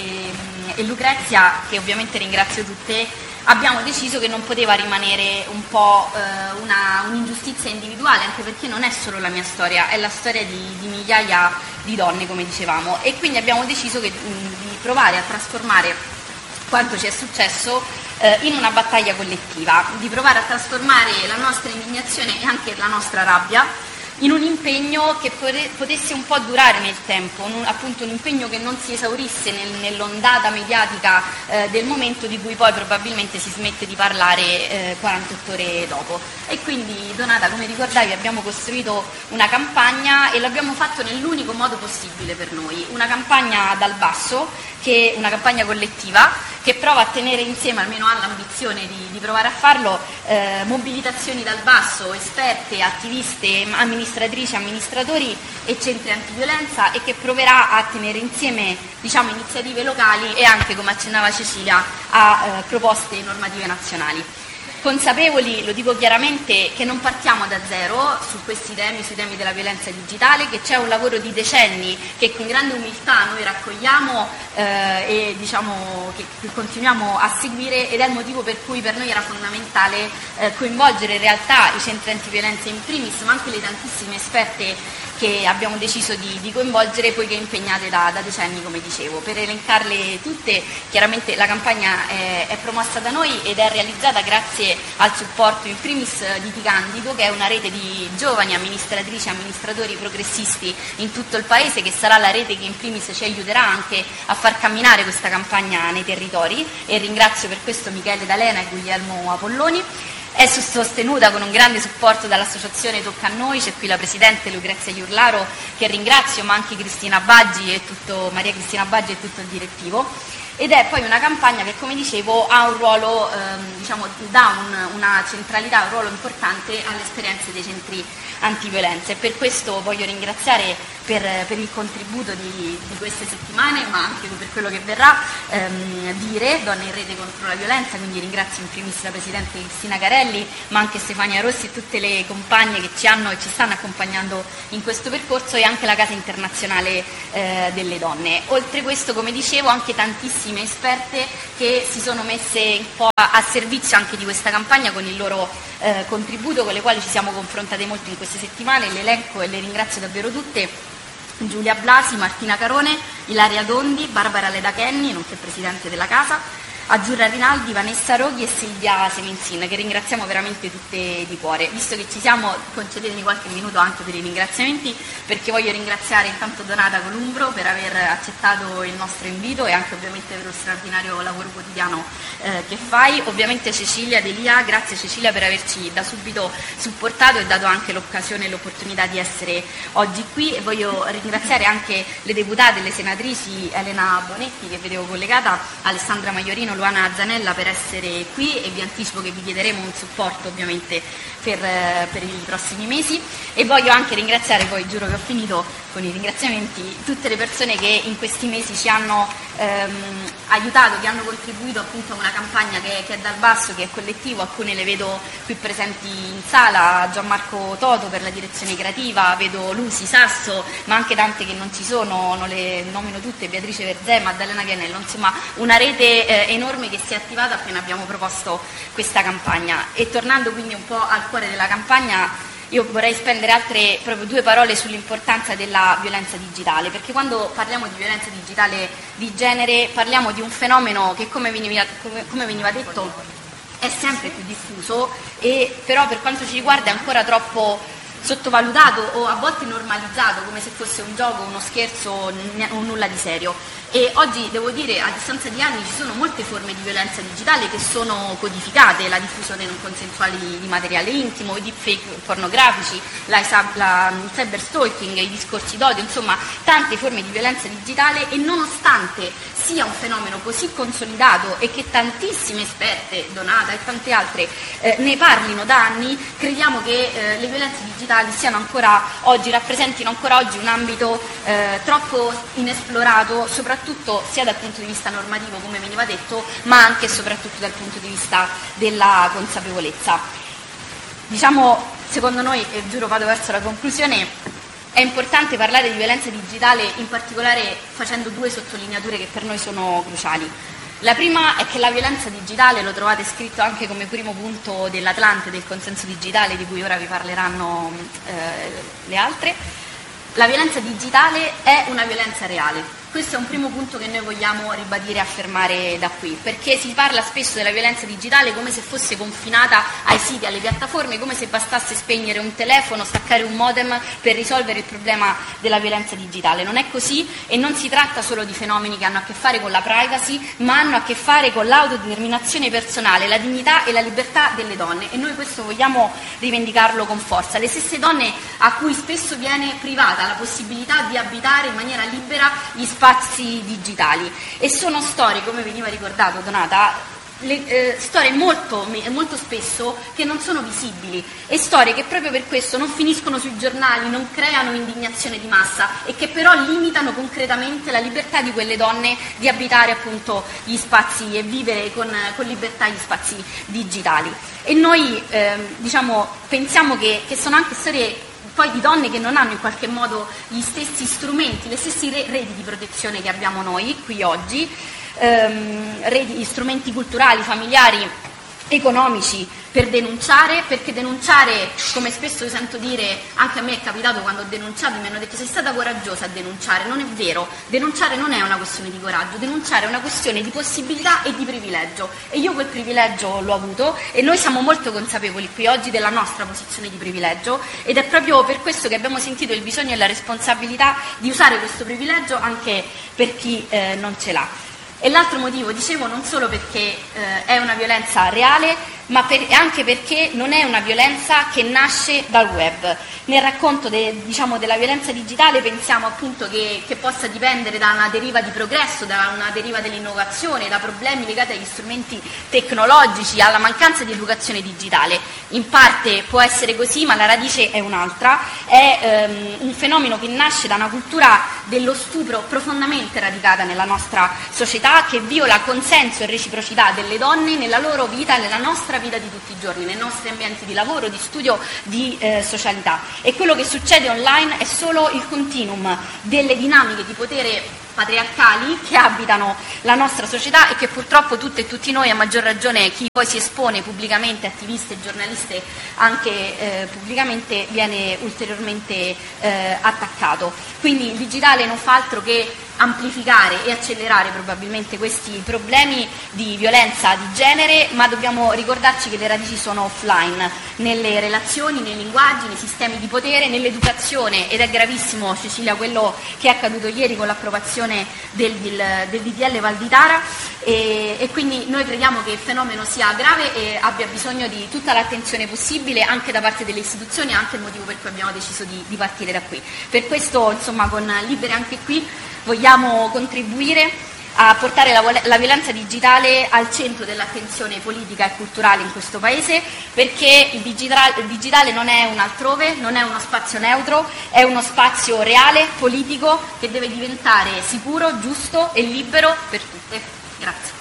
e Lucrezia, che ovviamente ringrazio tutte, abbiamo deciso che non poteva rimanere un po' un'ingiustizia individuale, anche perché non è solo la mia storia, è la storia di migliaia di donne, come dicevamo, e quindi abbiamo deciso di provare a trasformare quanto ci è successo in una battaglia collettiva, di provare a trasformare la nostra indignazione e anche la nostra rabbia in un impegno che potesse un po' durare nel tempo, appunto un impegno che non si esaurisse nell'ondata mediatica del momento, di cui poi probabilmente si smette di parlare 48 ore dopo. E quindi, Donata, come ricordavi, abbiamo costruito una campagna e l'abbiamo fatto nell'unico modo possibile per noi, una campagna dal basso, una campagna collettiva che prova a tenere insieme, almeno ha l'ambizione di provare a farlo, mobilitazioni dal basso, esperte, attiviste, amministratrici, amministratori e centri antiviolenza, e che proverà a tenere insieme, diciamo, iniziative locali e anche, come accennava Cecilia, a proposte normative nazionali. Consapevoli, lo dico chiaramente, che non partiamo da zero su questi temi, sui temi della violenza digitale, che c'è un lavoro di decenni che con grande umiltà noi raccogliamo e diciamo che continuiamo a seguire, ed è il motivo per cui per noi era fondamentale coinvolgere in realtà i centri antiviolenza in primis, ma anche le tantissime esperte che abbiamo deciso di coinvolgere, poiché impegnate da decenni, come dicevo. Per elencarle tutte, chiaramente la campagna è promossa da noi ed è realizzata grazie al supporto in primis di Ti Candido, che è una rete di giovani amministratrici e amministratori progressisti in tutto il Paese, che sarà la rete che in primis ci aiuterà anche a far camminare questa campagna nei territori, e ringrazio per questo Michele D'Alena e Guglielmo Apolloni. È sostenuta con un grande supporto dall'associazione Tocca a Noi, c'è qui la Presidente Lucrezia Iurlaro, che ringrazio, ma anche Maria Cristina Baggi e tutto il direttivo. Ed è poi una campagna che, come dicevo, ha un ruolo, dà una centralità, un ruolo importante alle esperienze dei centri antiviolenza, e per questo voglio ringraziare per il contributo di queste settimane, ma anche per quello che verrà, Donne in Rete contro la Violenza. Quindi ringrazio in primis la Presidente Cristina Carelli, ma anche Stefania Rossi e tutte le compagne che ci hanno e ci stanno accompagnando in questo percorso, e anche la Casa Internazionale delle Donne. Oltre questo, come dicevo, anche tantissime esperte che si sono messe un po' a servizio anche di questa campagna con il loro contributo, con le quali ci siamo confrontate molto in queste settimane. Le elenco e le ringrazio davvero tutte: Giulia Blasi, Martina Carone, Ilaria Dondi, Barbara Ledachenni, nonché Presidente della Casa, Azzurra Rinaldi, Vanessa Roghi e Silvia Seminsin, che ringraziamo veramente tutte di cuore. Visto che ci siamo, concedetemi qualche minuto anche per i ringraziamenti, perché voglio ringraziare intanto Donata Columbro per aver accettato il nostro invito, e anche ovviamente per lo straordinario lavoro quotidiano che fai. Ovviamente Cecilia Delia, grazie Cecilia per averci da subito supportato e dato anche l'occasione e l'opportunità di essere oggi qui, e voglio ringraziare anche le deputate, le senatrici Elena Bonetti, che vedevo collegata, Alessandra Maiorino, Luana Zanella, per essere qui, e vi anticipo che vi chiederemo un supporto ovviamente per i prossimi mesi. E voglio anche ringraziare, poi giuro che ho finito con i ringraziamenti, tutte le persone che in questi mesi ci hanno aiutato, che hanno contribuito appunto a una campagna che è dal basso, che è collettivo. Alcune le vedo qui presenti in sala: Gianmarco Toto per la direzione creativa, vedo Lucy Sasso, ma anche tante che non ci sono, non le nomino tutte, Beatrice Verzè, Maddalena Chianello, insomma una rete enorme che si è attivata appena abbiamo proposto questa campagna. E tornando quindi un po' al cuore della campagna, io vorrei spendere altre proprio 2 parole sull'importanza della violenza digitale, perché quando parliamo di violenza digitale di genere parliamo di un fenomeno che, come veniva detto, è sempre più diffuso, e però per quanto ci riguarda è ancora troppo sottovalutato o a volte normalizzato, come se fosse un gioco, uno scherzo o nulla di serio. E oggi devo dire, a distanza di anni, ci sono molte forme di violenza digitale che sono codificate: la diffusione non consensuale di materiale intimo, i deepfake pornografici, il cyberstalking, i discorsi d'odio, insomma tante forme di violenza digitale. E nonostante sia un fenomeno così consolidato e che tantissime esperte, Donata e tante altre, ne parlino da anni, crediamo che le violenze digitali rappresentino ancora oggi un ambito troppo inesplorato, soprattutto sia dal punto di vista normativo, come veniva detto, ma anche e soprattutto dal punto di vista della consapevolezza. Diciamo, secondo noi, e giuro vado verso la conclusione, è importante parlare di violenza digitale, in particolare facendo 2 sottolineature che per noi sono cruciali. La prima è che la violenza digitale, lo trovate scritto anche come primo punto dell'Atlante, del consenso digitale, di cui ora vi parleranno le altre. La violenza digitale è una violenza reale, Questo è un primo punto che noi vogliamo ribadire e affermare da qui, perché si parla spesso della violenza digitale come se fosse confinata ai siti, alle piattaforme, come se bastasse spegnere un telefono, staccare un modem per risolvere il problema della violenza digitale. Non è così, e non si tratta solo di fenomeni che hanno a che fare con la privacy, ma hanno a che fare con l'autodeterminazione personale, la dignità e la libertà delle donne, e noi questo vogliamo rivendicarlo con forza. Le stesse donne a cui spesso viene privata la possibilità di abitare in maniera libera gli spazi digitali, e sono storie, come veniva ricordato Donata, storie molto spesso che non sono visibili, e storie che proprio per questo non finiscono sui giornali, non creano indignazione di massa, e che però limitano concretamente la libertà di quelle donne di abitare appunto gli spazi e vivere con libertà gli spazi digitali. E noi pensiamo che sono anche storie poi di donne che non hanno in qualche modo gli stessi strumenti, le stesse reti di protezione che abbiamo noi qui oggi, strumenti culturali, familiari, economici, per denunciare, perché denunciare, come spesso sento dire, anche a me è capitato quando ho denunciato, mi hanno detto sei stata coraggiosa a denunciare. Non è vero, denunciare non è una questione di coraggio, denunciare è una questione di possibilità e di privilegio, e io quel privilegio l'ho avuto, e noi siamo molto consapevoli qui oggi della nostra posizione di privilegio, ed è proprio per questo che abbiamo sentito il bisogno e la responsabilità di usare questo privilegio anche per chi non ce l'ha. E l'altro motivo, dicevo, non solo perché è una violenza reale, ma anche perché non è una violenza che nasce dal web. Nel racconto della violenza digitale pensiamo appunto che possa dipendere da una deriva di progresso, da una deriva dell'innovazione, da problemi legati agli strumenti tecnologici, alla mancanza di educazione digitale. In parte può essere così, ma la radice è un'altra, è un fenomeno che nasce da una cultura dello stupro profondamente radicata nella nostra società, che viola consenso e reciprocità delle donne nella loro vita, nella nostra vita di tutti i giorni, nei nostri ambienti di lavoro, di studio, di socialità. E quello che succede online è solo il continuum delle dinamiche di potere patriarcali che abitano la nostra società, e che purtroppo tutte e tutti noi, a maggior ragione chi poi si espone pubblicamente, attiviste e giornaliste anche pubblicamente, viene ulteriormente attaccato. Quindi il digitale non fa altro che amplificare e accelerare probabilmente questi problemi di violenza di genere, ma dobbiamo ricordarci che le radici sono offline, nelle relazioni, nei linguaggi, nei sistemi di potere, nell'educazione, ed è gravissimo, Cecilia, quello che è accaduto ieri con l'approvazione del DDL Valditara, e quindi noi crediamo che il fenomeno sia grave e abbia bisogno di tutta l'attenzione possibile anche da parte delle istituzioni, anche il motivo per cui abbiamo deciso di partire da qui. Per questo, insomma, con Libere anche qui vogliamo contribuire a portare la violenza digitale al centro dell'attenzione politica e culturale in questo Paese, perché il digitale non è un altrove, non è uno spazio neutro, è uno spazio reale, politico, che deve diventare sicuro, giusto e libero per tutte. Grazie.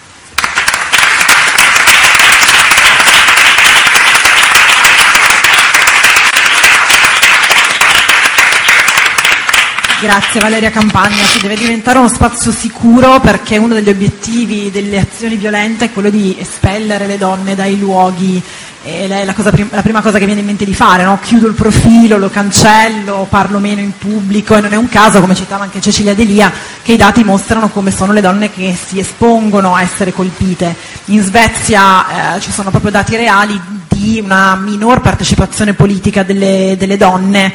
Grazie Valeria Campagna, si deve diventare uno spazio sicuro, perché uno degli obiettivi delle azioni violente è quello di espellere le donne dai luoghi, e lei la prima cosa che viene in mente di fare, no? Chiudo il profilo, lo cancello, parlo meno in pubblico, e non è un caso, come citava anche Cecilia Delia, che i dati mostrano come sono le donne che si espongono a essere colpite. In Svezia ci sono proprio dati reali di una minor partecipazione politica delle donne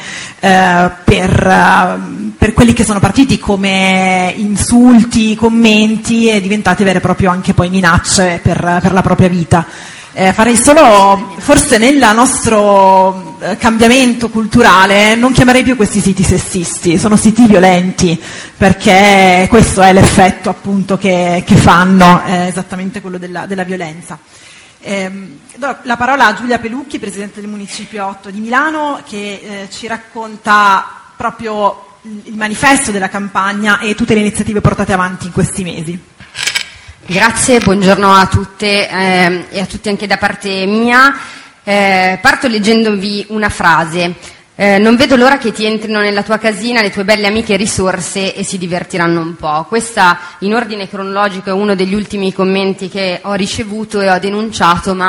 per quelli che sono partiti come insulti, commenti, e diventati vere e proprie anche poi minacce per la propria vita. Farei solo, forse nel nostro cambiamento culturale, non chiamerei più questi siti sessisti, sono siti violenti, perché questo è l'effetto appunto che fanno, esattamente quello della violenza. Do la parola a Giulia Pelucchi, Presidente del Municipio 8 di Milano, che ci racconta proprio il manifesto della campagna e tutte le iniziative portate avanti in questi mesi. Grazie, buongiorno a tutte e a tutti anche da parte mia. Parto leggendovi una frase. Non vedo l'ora che ti entrino nella tua casina le tue belle amiche risorse e si divertiranno un po'. Questa, in ordine cronologico, è uno degli ultimi commenti che ho ricevuto e ho denunciato, ma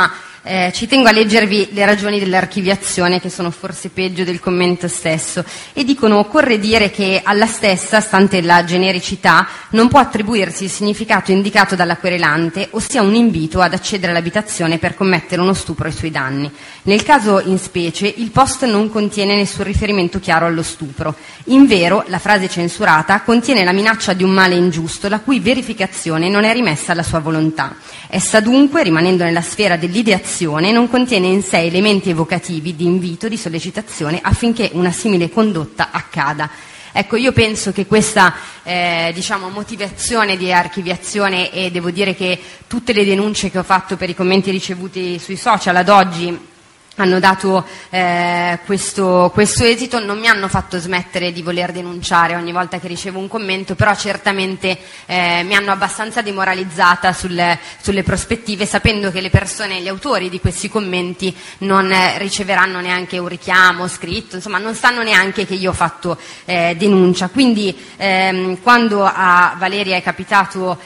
ci tengo a leggervi le ragioni dell'archiviazione, che sono forse peggio del commento stesso, e dicono: occorre dire che alla stessa, stante la genericità, non può attribuirsi il significato indicato dalla querelante, ossia un invito ad accedere all'abitazione per commettere uno stupro ai suoi danni. Nel caso in specie, il post non contiene nessun riferimento chiaro allo stupro. Invero, la frase censurata contiene la minaccia di un male ingiusto, la cui verificazione non è rimessa alla sua volontà. Essa dunque, rimanendo nella sfera dell'ideazione, non contiene in sé elementi evocativi di invito, di sollecitazione affinché una simile condotta accada. Ecco, io penso che questa motivazione di archiviazione, e devo dire che tutte le denunce che ho fatto per i commenti ricevuti sui social ad oggi hanno dato questo esito, non mi hanno fatto smettere di voler denunciare ogni volta che ricevo un commento, però certamente mi hanno abbastanza demoralizzata sulle prospettive, sapendo che le persone, gli autori di questi commenti non riceveranno neanche un richiamo scritto, insomma non sanno neanche che io ho fatto denuncia. Quindi quando a Valeria è capitato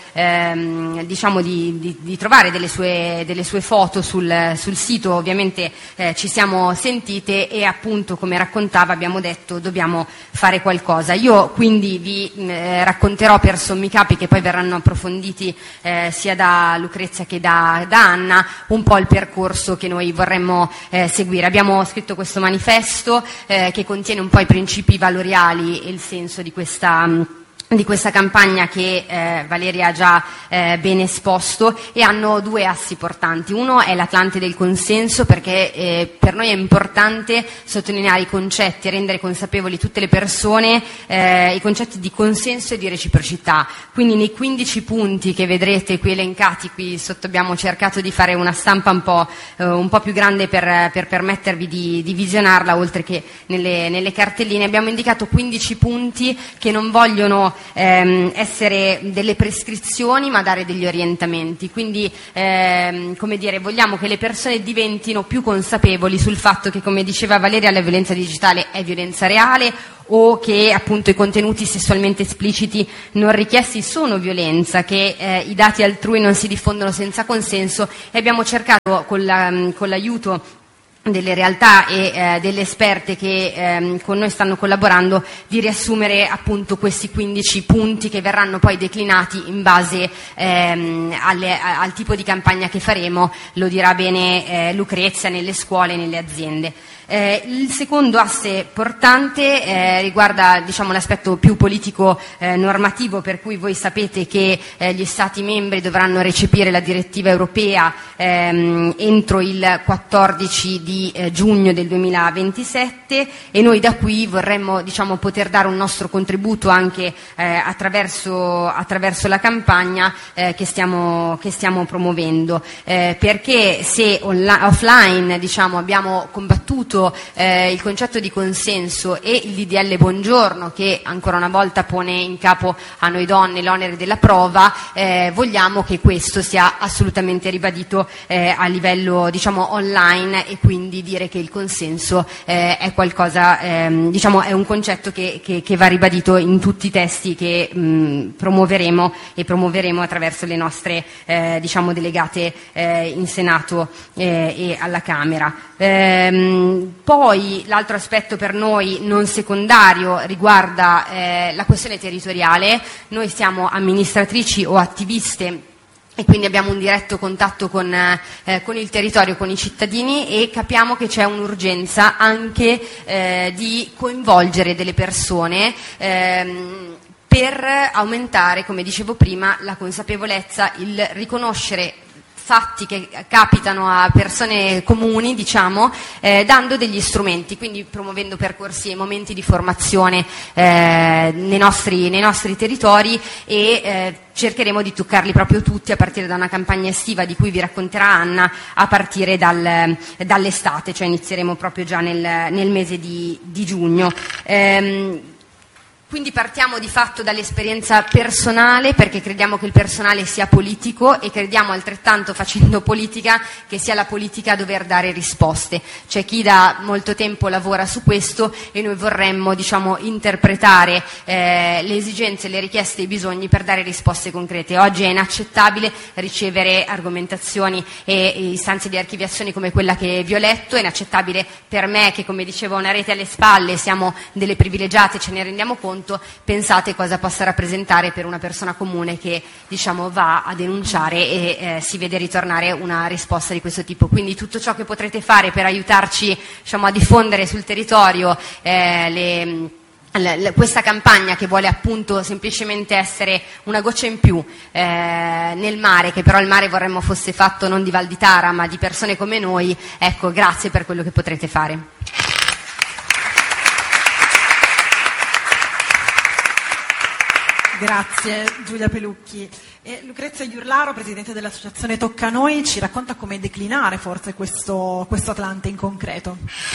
di trovare delle sue foto sul sito, ovviamente ci siamo sentite e appunto, come raccontava, abbiamo detto dobbiamo fare qualcosa. Io quindi vi racconterò per sommi capi, che poi verranno approfonditi sia da Lucrezia che da Anna, un po' il percorso che noi vorremmo seguire. Abbiamo scritto questo manifesto che contiene un po' i principi valoriali e il senso di questa campagna che Valeria ha già ben esposto, e hanno due assi portanti. Uno è l'Atlante del consenso, perché per noi è importante sottolineare i concetti e rendere consapevoli tutte le persone i concetti di consenso e di reciprocità. Quindi nei 15 punti che vedrete qui elencati, qui sotto abbiamo cercato di fare una stampa un po' più grande per permettervi di visionarla, oltre che nelle cartelline. Abbiamo indicato 15 punti che non vogliono essere delle prescrizioni, ma dare degli orientamenti. Quindi vogliamo che le persone diventino più consapevoli sul fatto che, come diceva Valeria, la violenza digitale è violenza reale, o che appunto i contenuti sessualmente espliciti non richiesti sono violenza, che i dati altrui non si diffondono senza consenso, e abbiamo cercato con l'aiuto delle realtà e delle esperte che con noi stanno collaborando di riassumere appunto questi 15 punti, che verranno poi declinati in base al tipo di campagna che faremo. Lo dirà bene Lucrezia, nelle scuole e nelle aziende. Il secondo asse portante riguarda l'aspetto più politico normativo, per cui voi sapete che gli Stati membri dovranno recepire la direttiva europea entro il 14 di giugno del 2027, e noi da qui vorremmo poter dare un nostro contributo anche attraverso la campagna che stiamo promuovendo, perché se offline abbiamo combattuto il concetto di consenso e il DDL Buongiorno, che ancora una volta pone in capo a noi donne l'onere della prova, vogliamo che questo sia assolutamente ribadito a livello online, e quindi dire che il consenso è qualcosa, è un concetto che va ribadito in tutti i testi che promuoveremo attraverso le nostre delegate in Senato e alla Camera. Poi l'altro aspetto per noi non secondario riguarda la questione territoriale. Noi siamo amministratrici o attiviste, e quindi abbiamo un diretto contatto con il territorio, con i cittadini, e capiamo che c'è un'urgenza anche di coinvolgere delle persone per aumentare, come dicevo prima, la consapevolezza, il riconoscere fatti che capitano a persone comuni, dando degli strumenti, quindi promuovendo percorsi e momenti di formazione nei nostri territori, e cercheremo di toccarli proprio tutti, a partire da una campagna estiva di cui vi racconterà Anna, a partire dall'estate, cioè inizieremo proprio già nel mese di giugno. Quindi partiamo di fatto dall'esperienza personale, perché crediamo che il personale sia politico e crediamo altrettanto, facendo politica, che sia la politica a dover dare risposte. C'è chi da molto tempo lavora su questo e noi vorremmo, interpretare le esigenze, le richieste e i bisogni per dare risposte concrete. Oggi è inaccettabile ricevere argomentazioni e istanze di archiviazioni come quella che vi ho letto, è inaccettabile per me che, come dicevo, ho una rete alle spalle, siamo delle privilegiate, ce ne rendiamo conto. Pensate cosa possa rappresentare per una persona comune che va a denunciare e si vede ritornare una risposta di questo tipo. Quindi tutto ciò che potrete fare per aiutarci a diffondere sul territorio questa campagna, che vuole appunto semplicemente essere una goccia in più nel mare, che però il mare vorremmo fosse fatto non di Val di Tara ma di persone come noi. Ecco, grazie per quello che potrete fare. Grazie Giulia Pelucchi. Lucrezia Iurlaro, presidente dell'associazione Tocca Noi, ci racconta come declinare forse questo Atlante in concreto.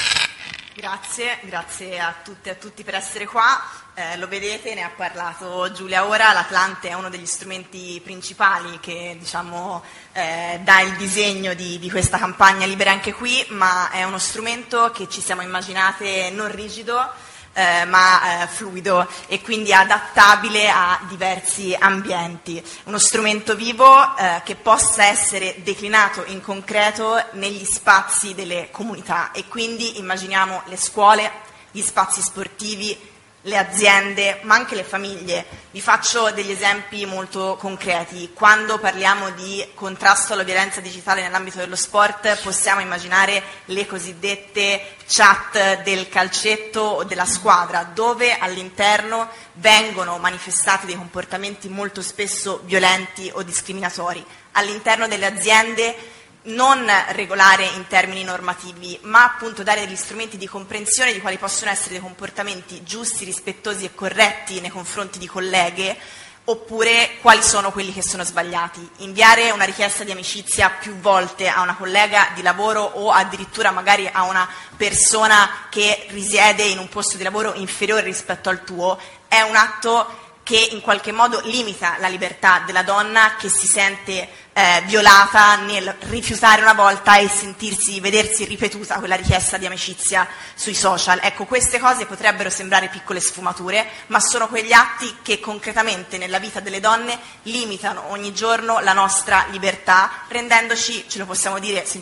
Grazie a tutte e a tutti per essere qua. Lo vedete, ne ha parlato Giulia ora, l'Atlante è uno degli strumenti principali che dà il disegno di questa campagna Libera Anche Qui, ma è uno strumento che ci siamo immaginate non rigido, ma fluido e quindi adattabile a diversi ambienti. Uno strumento vivo che possa essere declinato in concreto negli spazi delle comunità, e quindi immaginiamo le scuole, gli spazi sportivi, le aziende, ma anche le famiglie. Vi faccio degli esempi molto concreti. Quando parliamo di contrasto alla violenza digitale nell'ambito dello sport, possiamo immaginare le cosiddette chat del calcetto o della squadra, dove all'interno vengono manifestati dei comportamenti molto spesso violenti o discriminatori. All'interno delle aziende non regolare in termini normativi, ma appunto dare degli strumenti di comprensione di quali possono essere dei comportamenti giusti, rispettosi e corretti nei confronti di colleghe, oppure quali sono quelli che sono sbagliati. Inviare una richiesta di amicizia più volte a una collega di lavoro o addirittura magari a una persona che risiede in un posto di lavoro inferiore rispetto al tuo è un atto che in qualche modo limita la libertà della donna, che si sente violata nel rifiutare una volta e vedersi ripetuta quella richiesta di amicizia sui social. Ecco, queste cose potrebbero sembrare piccole sfumature, ma sono quegli atti che concretamente nella vita delle donne limitano ogni giorno la nostra libertà, rendendoci, ce lo possiamo dire